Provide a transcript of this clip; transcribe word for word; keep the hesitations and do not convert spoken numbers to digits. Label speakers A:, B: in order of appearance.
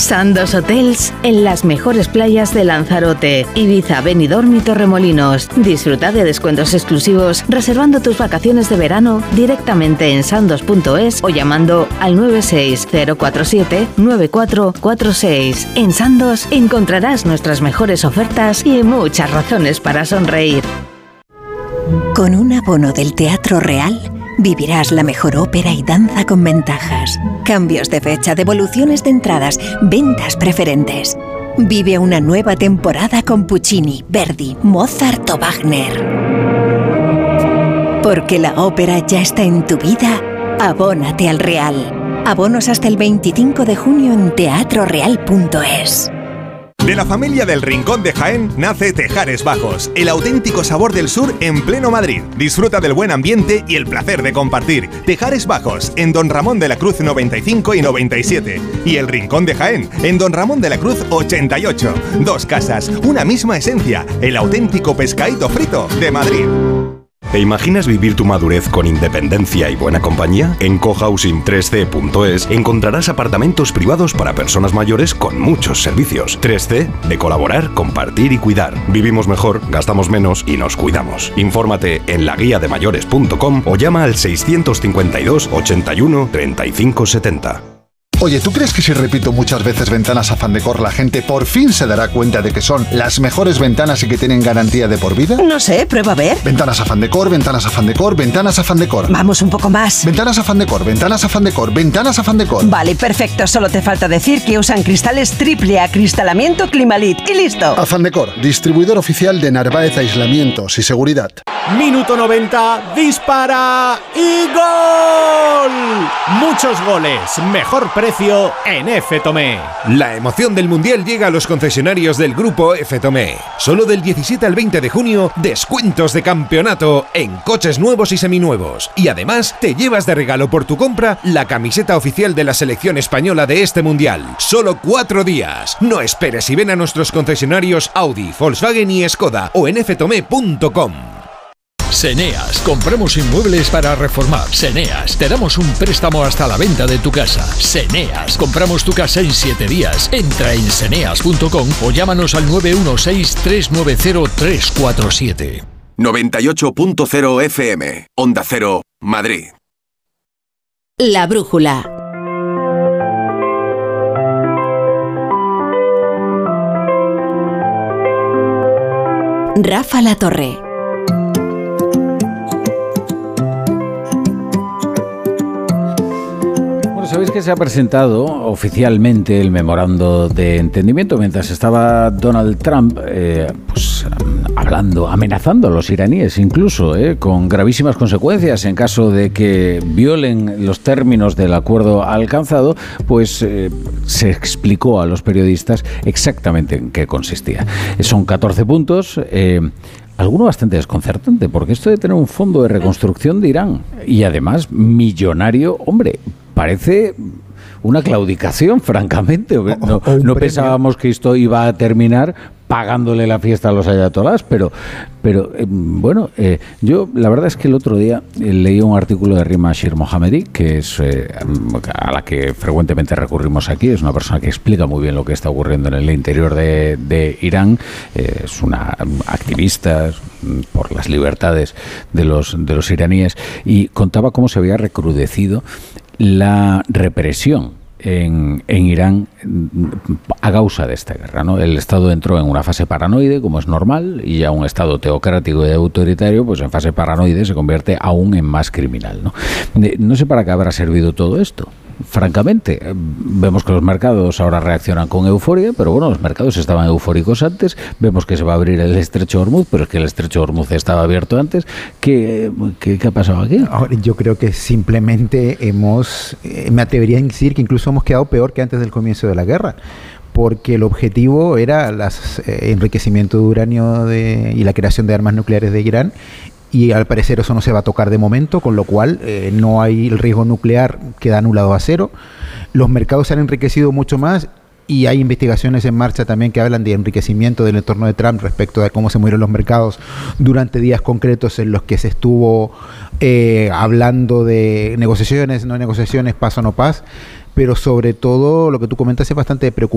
A: Sandos Hotels en las mejores playas de Lanzarote, Ibiza, Benidorm y Torremolinos. Disfruta de descuentos exclusivos reservando tus vacaciones de verano directamente en sandos punto es o llamando al nueve seis cero cuatro siete nueve cuatro cuatro seis. En Sandos encontrarás nuestras mejores ofertas y muchas razones para sonreír.
B: Con un abono del Teatro Real vivirás la mejor ópera y danza con ventajas. Cambios de fecha, devoluciones de entradas, ventas preferentes. Vive una nueva temporada con Puccini, Verdi, Mozart o Wagner. Porque la ópera ya está en tu vida, abónate al Real. Abonos hasta el veinticinco de junio en teatro real punto es.
C: De la familia del Rincón de Jaén nace Tejares Bajos, el auténtico sabor del sur en pleno Madrid. Disfruta del buen ambiente y el placer de compartir. Tejares Bajos, en Don Ramón de la Cruz noventa y cinco y noventa y siete. Y el Rincón de Jaén, en Don Ramón de la Cruz ochenta y ocho. Dos casas, una misma esencia, el auténtico pescadito frito de Madrid.
D: ¿Te imaginas vivir tu madurez con independencia y buena compañía? En cohousing tres c punto es encontrarás apartamentos privados para personas mayores con muchos servicios. tres C, de colaborar, compartir y cuidar. Vivimos mejor, gastamos menos y nos cuidamos. Infórmate en la guía de mayores punto com o llama al seiscientos cincuenta y dos ochenta y uno treinta y cinco setenta.
E: Oye, ¿tú crees que si repito muchas veces Ventanas Afán Decor, la gente por fin se dará cuenta de que son las mejores ventanas y que tienen garantía de por vida?
F: No sé, prueba a ver.
E: Ventanas Afán Decor, Ventanas Afán Decor, Ventanas Afán Decor.
F: Vamos un poco más.
E: Ventanas Afán Decor, Ventanas Afán Decor, Ventanas Afán Decor.
F: Vale, perfecto. Solo te falta decir que usan cristales triple acristalamiento Climalit y listo.
E: Afán Decor, distribuidor oficial de Narváez Aislamientos y Seguridad.
G: Minuto noventa, dispara y gol. Muchos goles, mejor precio en F. Tomé.
H: La emoción del Mundial llega a los concesionarios del Grupo F. Tomé. Solo del diecisiete al veinte de junio, descuentos de campeonato en coches nuevos y seminuevos. Y además, te llevas de regalo por tu compra la camiseta oficial de la selección española de este Mundial. Solo cuatro días. No esperes y ven a nuestros concesionarios Audi, Volkswagen y Skoda o en f tomé punto com.
I: Seneas, compramos inmuebles para reformar. Seneas, te damos un préstamo hasta la venta de tu casa. Seneas, compramos tu casa en siete días. Entra en seneas punto com o llámanos al nueve uno seis tres nueve cero tres cuatro siete.
J: noventa y ocho punto cero F M, Onda Cero, Madrid.
A: La brújula. Rafa La Torre.
K: Sabéis que se ha presentado oficialmente el memorando de entendimiento mientras estaba Donald Trump eh, pues, hablando, amenazando a los iraníes incluso, eh, con gravísimas consecuencias en caso de que violen los términos del acuerdo alcanzado. Pues eh, se explicó a los periodistas exactamente en qué consistía. Son catorce puntos. Eh, Alguno bastante desconcertante, porque esto de tener un fondo de reconstrucción de Irán y además millonario, hombre, parece una claudicación, francamente. No, no pensábamos que esto iba a terminar pagándole la fiesta a los ayatolás, pero, pero eh, bueno, eh, yo la verdad es que el otro día eh, leí un artículo de Rima Shir Mohammadi, que es eh, a la que frecuentemente recurrimos aquí. Es una persona que explica muy bien lo que está ocurriendo en el interior de, de Irán. Eh, es una activista por las libertades de los, de los iraníes, y contaba cómo se había recrudecido la represión En, en Irán a causa de esta guerra, ¿no? El Estado entró en una fase paranoide, como es normal, y ya un Estado teocrático y autoritario, pues en fase paranoide se convierte aún en más criminal, ¿no? No sé para qué habrá servido todo esto. Francamente, vemos que los mercados ahora reaccionan con euforia, pero bueno, los mercados estaban eufóricos antes. Vemos que se va a abrir el estrecho de Hormuz, pero es que el estrecho de Hormuz estaba abierto antes. ¿Qué, qué, qué ha pasado aquí?
L: Ahora, yo creo que simplemente hemos, eh, me atrevería a decir que incluso hemos quedado peor que antes del comienzo de la guerra, porque el objetivo era el eh, enriquecimiento de uranio de, y la creación de armas nucleares de Irán. Y al parecer eso no se va a tocar de momento, con lo cual eh, no hay el riesgo nuclear, queda anulado a cero. Los mercados se han enriquecido mucho más y hay investigaciones en marcha también que hablan de enriquecimiento del entorno de Trump respecto de cómo se murieron los mercados durante días concretos en los que se estuvo eh, hablando de negociaciones, no negociaciones, paz o no paz. Pero sobre todo lo que tú comentas es bastante preocupante.